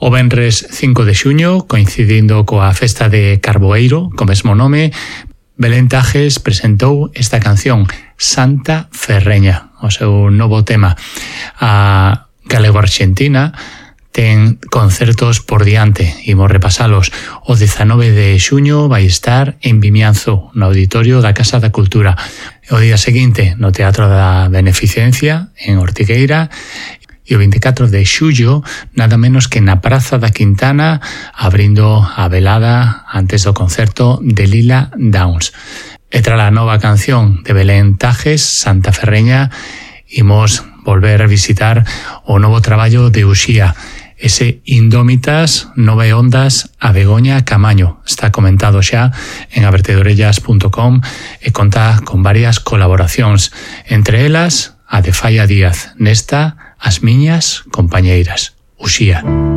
O venres 5 de xuño, coincidindo coa festa de Carboeiro, co mesmo nome, Belén Tajes presentou esta canción, Santa Ferreña, o seu novo tema. A galego-argentina ten concertos por diante, imos repasalos. O 19 de xuño vai estar en Vimianzo, no auditorio da Casa da Cultura. O día seguinte, no Teatro da Beneficencia, en Ortigueira. E o 24 de xullo, nada menos que na Praza da Quintana, abrindo a velada antes do concerto de Lila Downs. E tras a nova canción de Belén Tajes, Santa Ferreña, imos volver a visitar o novo traballo de Uxía, ese Indómitas, Nove Ondas, a Begoña Camaño. Está comentado xa en avertedorellas.com e conta con varias colaboracións, entre elas a de Falla Díaz, nesta As miñas compañeiras, Uxía.